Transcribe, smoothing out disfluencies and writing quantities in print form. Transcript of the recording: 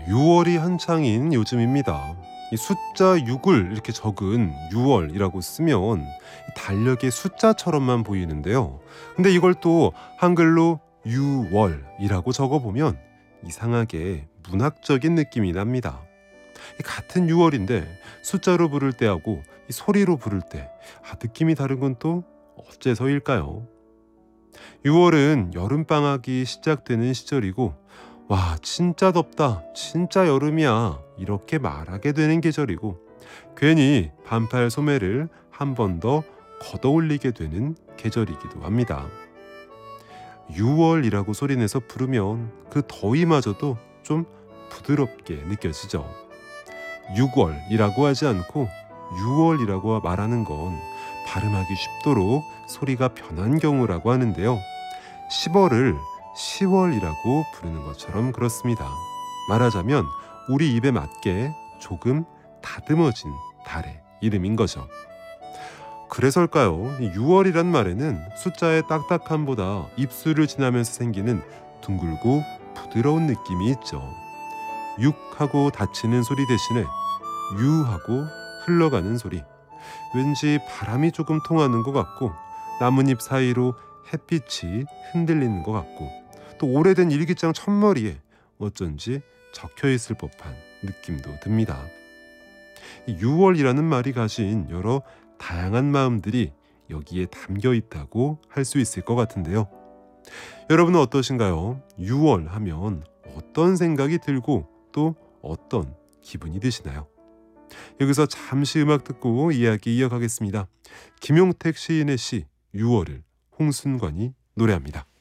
6월이 한창인 요즘입니다. 이 숫자 6을 이렇게 적은 6월이라고 쓰면 달력의 숫자처럼만 보이는데요. 근데 이걸 또 한글로 6월이라고 적어보면 이상하게 문학적인 느낌이 납니다. 같은 6월인데 숫자로 부를 때하고 이 소리로 부를 때 느낌이 다른 건 또 어째서일까요? 6월은 여름방학이 시작되는 시절이고 와 진짜 덥다 진짜 여름이야 이렇게 말하게 되는 계절이고 괜히 반팔 소매를 한 번 더 걷어올리게 되는 계절이기도 합니다. 6월이라고 소리내서 부르면 그 더위마저도 좀 부드럽게 느껴지죠. 6월이라고 하지 않고 6월이라고 말하는 건 발음하기 쉽도록 소리가 변한 경우라고 하는데요. 10월을 10월이라고 부르는 것처럼 그렇습니다. 말하자면 우리 입에 맞게 조금 다듬어진 달의 이름인 거죠. 그래서일까요? 6월이란 말에는 숫자의 딱딱함보다 입술을 지나면서 생기는 둥글고 부드러운 느낌이 있죠. 6하고 닫히는 소리 대신에 유하고 흘러가는 소리. 왠지 바람이 조금 통하는 것 같고 나뭇잎 사이로 햇빛이 흔들리는 것 같고 또 오래된 일기장 첫머리에 어쩐지 적혀있을 법한 느낌도 듭니다. 6월이라는 말이 가진 여러 다양한 마음들이 여기에 담겨 있다고 할 수 있을 것 같은데요. 여러분은 어떠신가요? 6월 하면 어떤 생각이 들고 또 어떤 기분이 드시나요? 여기서 잠시 음악 듣고 이야기 이어가겠습니다. 김용택 시인의 시 6월을 홍순관이 노래합니다.